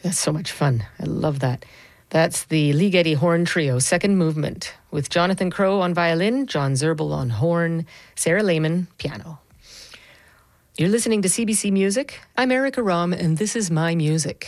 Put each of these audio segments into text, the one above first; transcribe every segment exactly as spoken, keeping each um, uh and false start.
That's so much fun. I love that. That's the Ligeti Horn Trio, second movement, with Jonathan Crow on violin, John Zerbel on horn, Sarah Lehman, piano. You're listening to C B C Music. I'm Erica Rom, and this is my music.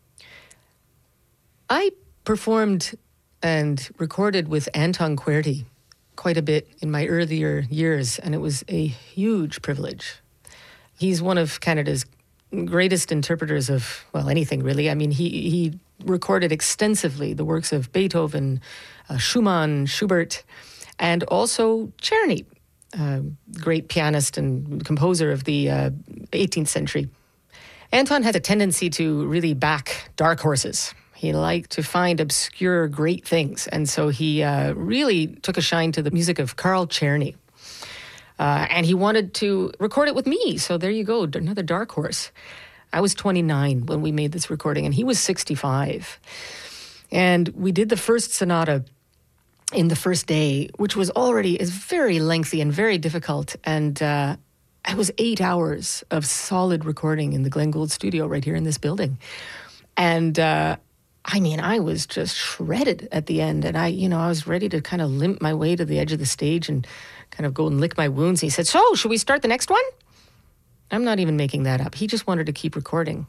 I performed and recorded with Anton Querty quite a bit in my earlier years, and it was a huge privilege. He's one of Canada's greatest interpreters of, well, anything really. I mean, he, he recorded extensively the works of Beethoven, uh, Schumann, Schubert, and also Czerny, uh, great pianist and composer of the uh, eighteenth century. Anton had a tendency to really back dark horses. He liked to find obscure, great things. And so he uh, really took a shine to the music of Carl Czerny. Uh, and he wanted to record it with me. So there you go, another dark horse. I was twenty-nine when we made this recording, and he was sixty-five. And we did the first sonata in the first day, which was already is very lengthy and very difficult. And uh, it was eight hours of solid recording in the Glenn Gould studio right here in this building. And uh, I mean, I was just shredded at the end. And I, you know, I was ready to kind of limp my way to the edge of the stage and kind of go and lick my wounds. He said, so, should we start the next one? I'm not even making that up. He just wanted to keep recording.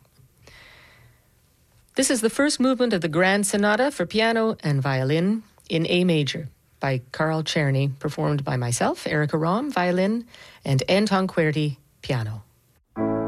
This is the first movement of the Grand Sonata for piano and violin in A major by Carl Czerny, performed by myself, Erica Rom, violin, and Anton Querty, piano.